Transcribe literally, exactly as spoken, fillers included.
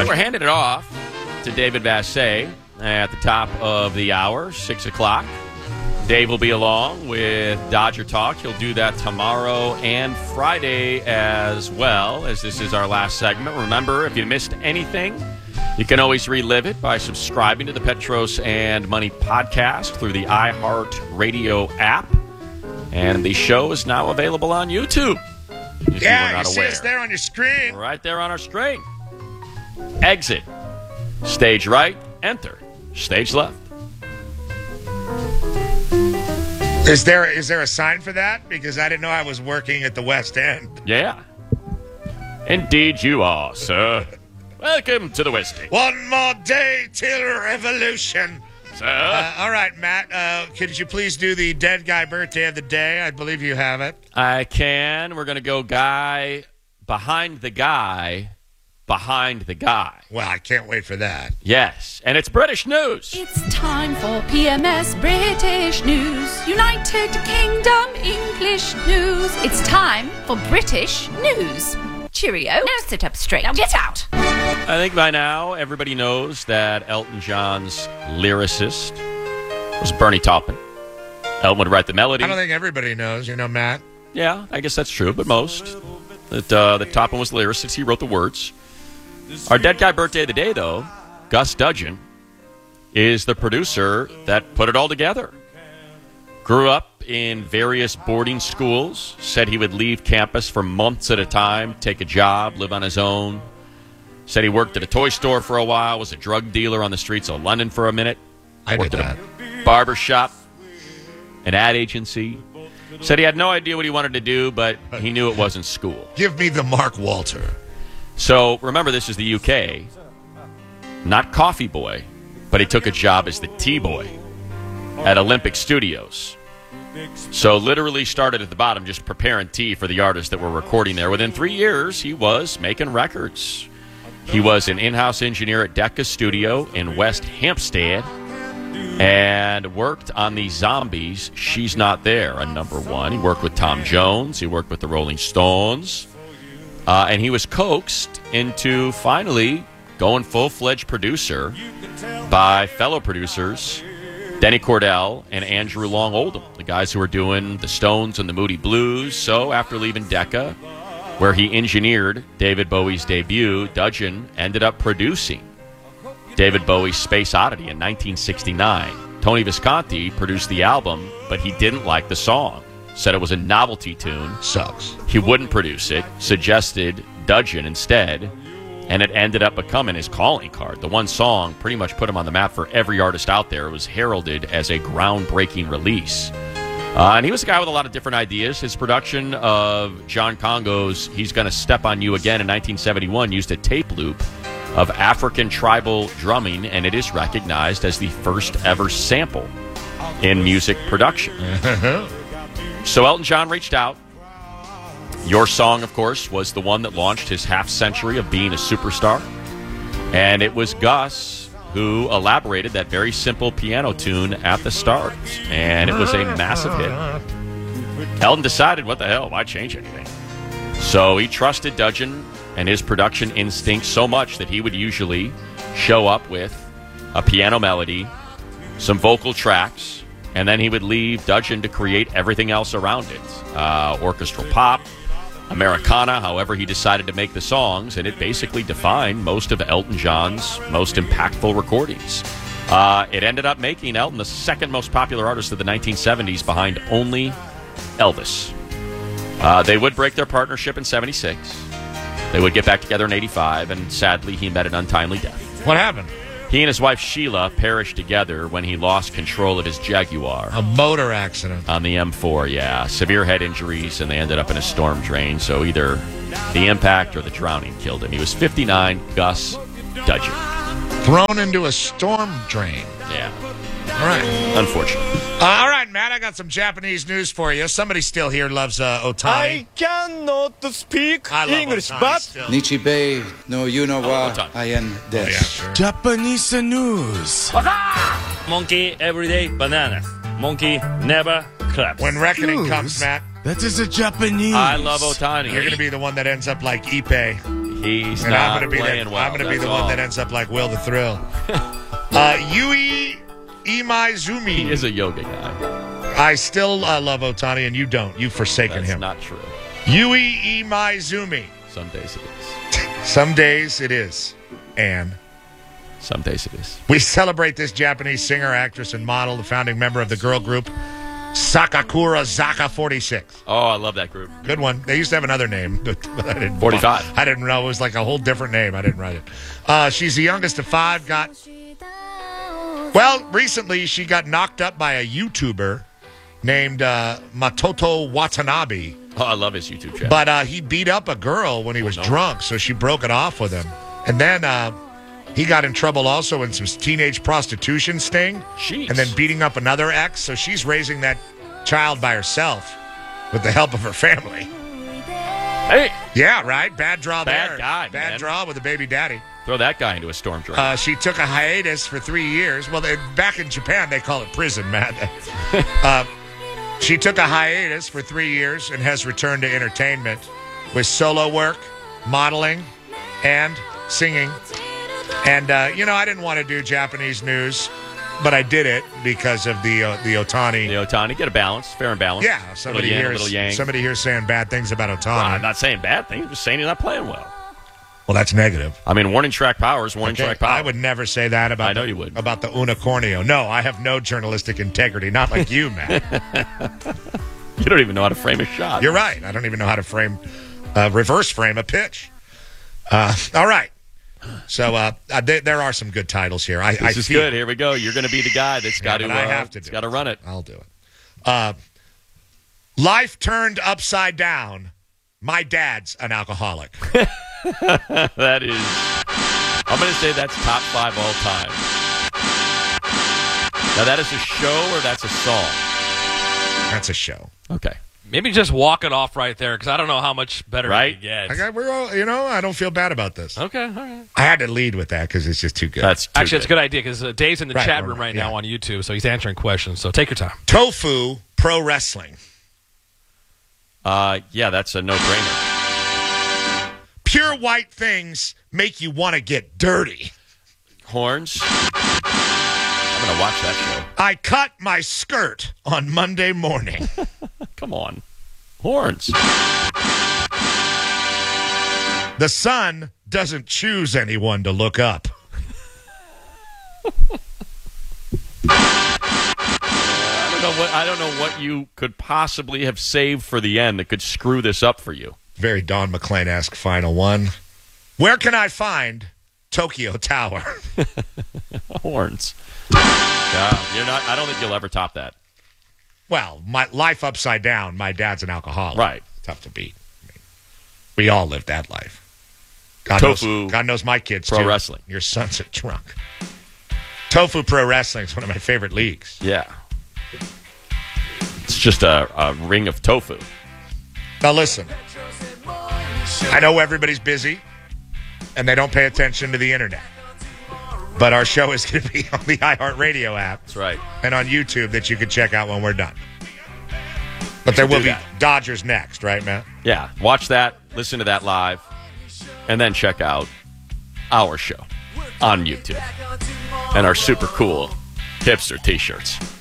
right, we're handing it off to David Vassegh at the top of the hour, six o'clock. Dave will be along with Dodger Talk. He'll do that tomorrow and Friday as well, as this is our last segment. Remember, if you missed anything, you can always relive it by subscribing to the Petros and Money podcast through the iHeartRadio app. And the show is now available on YouTube. If yeah, you, were not you see aware. us there on your screen. Right there on our screen. Exit. Stage right. Enter. Stage left. Is there is there a sign for that? Because I didn't know I was working at the West End. Yeah. Indeed you are, sir. Welcome to the West End. One more day till revolution. Sir. Uh, all right, Matt, uh, could you please do the dead guy birthday of the day? I believe you have it. I can. We're going to go guy behind the guy behind the guy. Well, I can't wait for that. Yes, and it's British news. It's time for P M S British News. United Kingdom English News. It's time for British News. Cheerio. Now sit up straight. Now get out. I think by now everybody knows that Elton John's lyricist was Bernie Taupin. Elton would write the melody. I don't think everybody knows, you know, Matt. Yeah, I guess that's true, but most. That, uh, that Taupin was the lyricist. He wrote the words. Our dead guy birthday of the day, though, Gus Dudgeon, is the producer that put it all together. Grew up in various boarding schools, said he would leave campus for months at a time, take a job, live on his own. Said he worked at a toy store for a while, was a drug dealer on the streets of London for a minute. I worked did at that. a barber shop, an ad agency. Said he had no idea what he wanted to do, but he knew it wasn't school. Give me the Mark Walter. So, remember, this is the U K, not Coffee Boy, but he took a job as the Tea Boy at Olympic Studios. So, literally started at the bottom, just preparing tea for the artists that were recording there. Within three years, he was making records. He was an in-house engineer at Decca Studio in West Hampstead and worked on the Zombies' She's Not There, a number one. He worked with Tom Jones. He worked with the Rolling Stones. Uh, and he was coaxed into finally going full-fledged producer by fellow producers Denny Cordell and Andrew Long Oldham, the guys who were doing the Stones and the Moody Blues. So after leaving Decca, where he engineered David Bowie's debut, Dudgeon ended up producing David Bowie's Space Oddity in nineteen sixty-nine. Tony Visconti produced the album, but he didn't like the song. Said it was a novelty tune. Sucks. He wouldn't produce it, suggested Dudgeon instead, and it ended up becoming his calling card. The one song pretty much put him on the map for every artist out there. It was heralded as a groundbreaking release. Uh, and he was a guy with a lot of different ideas. His production of John Congo's He's Gonna Step on You Again in nineteen seventy-one used a tape loop of African tribal drumming, and it is recognized as the first ever sample in music production. So Elton John reached out. Your Song, of course, was the one that launched his half century of being a superstar. And it was Gus who elaborated that very simple piano tune at the start. And it was a massive hit. Elton decided, what the hell, why change anything? So he trusted Dudgeon and his production instinct so much that he would usually show up with a piano melody, some vocal tracks, and then he would leave Dudgeon to create everything else around it. Uh, orchestral pop, Americana, however he decided to make the songs, and it basically defined most of Elton John's most impactful recordings. Uh, it ended up making Elton the second most popular artist of the nineteen seventies behind only Elvis. Uh, they would break their partnership in seventy-six. They would get back together in eighty-five, and sadly he met an untimely death. What happened? He and his wife Sheila perished together when he lost control of his Jaguar. A motor accident. On the M four, yeah. Severe head injuries, and they ended up in a storm drain. So either the impact or the drowning killed him. He was fifty-nine, Gus Dudgeon. Thrown into a storm drain. Yeah. All right. Unfortunate. Uh, all right, Matt, I got some Japanese news for you. Somebody still here loves uh, Otani. I cannot speak I love English, Otani but still. Nichibei no Yuno wa Otani. Ayen Oh, yeah, desu. sure. Japanese news. monkey everyday banana. Monkey never claps. When reckoning News? comes, Matt, That is a Japanese. I love Otani. you're going to be the one that ends up like Ipe. He's and not I'm gonna be playing the, well. I'm going to be That's the one all. that ends up like Will the Thrill. uh, Yui Imaizumi. He is a yoga guy. I still uh, love Otani, and you don't. You've forsaken That's him. not true. Yui Imaizumi. Some days it is. Some days it is. And Some days it is. we celebrate this Japanese singer, actress, and model, the founding member of the girl group Sakakura Zaka forty-six. Oh, I love that group. Good one. They used to have another name, but I didn't. forty-five. I didn't know. It was like a whole different name. I didn't write it. Uh, she's the youngest of five. Got well recently. She got knocked up by a YouTuber named uh, Matoto Watanabe. Oh, I love his YouTube channel. But uh, he beat up a girl when he was no. drunk, so she broke it off with him. And then uh, he got in trouble also in some teenage prostitution sting. Jeez. And then beating up another ex. So she's raising that child by herself with the help of her family. Hey, Yeah, right? Bad draw Bad there. guy, Bad man. draw with a baby daddy. throw that guy into a storm drain. Uh, she took a hiatus for three years. Well, they, back in Japan, they call it prison, Matt. uh, she took a hiatus for three years and has returned to entertainment with solo work, modeling, and singing. And, uh, you know, I didn't want to do Japanese news, but I did it because of the uh, the Otani. the Otani, get a balance, fair and balanced. Yeah, somebody little yin, a hears little yang. somebody here's saying bad things about Otani. Well, I'm not saying bad things, I'm just saying he's not playing well. Well, that's negative. I mean, warning track powers, warning Okay, track power. I would never say that about I know the, you would. about the unicornio. No, I have no journalistic integrity, not like you, man. You don't even know how to frame a shot. You're right. I don't even know how to frame, uh, reverse frame a pitch. Uh, all right. So uh, uh, there, there are some good titles here. I, This I is feel, good. Here we go. You're going to be the guy that's got but to. I Uh, have to do got to it. run it. I'll do it. Uh, life turned upside down. My dad's an alcoholic. That is. I'm going to say that's top five all time. Now that is a show or that's a song. That's a show. Okay. Maybe just walk it off right there, because I don't know how much better Right? it gets. I got, we're all, you know, I don't feel bad about this. Okay, all right. I had to lead with that because it's just too good. That's too Actually, it's a good idea, because uh, Dave's in the Right, chat right, room right yeah. now on YouTube, so he's answering questions. So take your time. Tofu Pro Wrestling. Uh, yeah, that's a no-brainer. Pure white things make you want to get dirty. Horns. I'm going to watch that show. I cut my skirt on Monday morning. Come on. Horns. The sun doesn't choose anyone to look up. I don't know what I don't know what you could possibly have saved for the end that could screw this up for you. Very Don McClain-esque final one. Where can I find Tokyo Tower? Horns. Yeah, you're not. I don't think you'll ever top that. Well, my life upside down. My dad's an alcoholic. Right. Tough to beat. I mean, we all live that life. God Tofu knows, God knows my kids Pro too. Wrestling. Your sons are drunk. Tofu Pro Wrestling is one of my favorite leagues. Yeah. It's just a, a ring of tofu. Now listen, I know everybody's busy and they don't pay attention to the internet. But our show is going to be on the iHeartRadio app. That's right. And on YouTube that you can check out when we're done. But there will do be that. Dodgers next, right, Matt? Yeah. Watch that. Listen to that live. And then check out our show on YouTube. And our super cool hipster t-shirts.